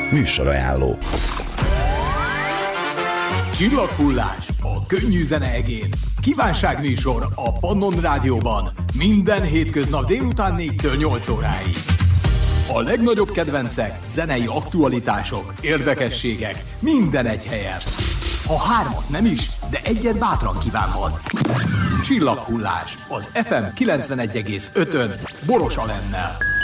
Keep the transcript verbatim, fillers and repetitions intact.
Műsorajánló. Csillaghullás a könnyű zene egén. Kívánságműsor a Pannon Rádióban. Minden hétköznap délután négytől nyolc óráig. A legnagyobb kedvencek, zenei aktualitások, érdekességek, minden egy helyen. Ha hármat nem is, de egyet bátran kívánhatsz. Csillaghullás az ef em kilencvenegy egész ötön Boros Alennel.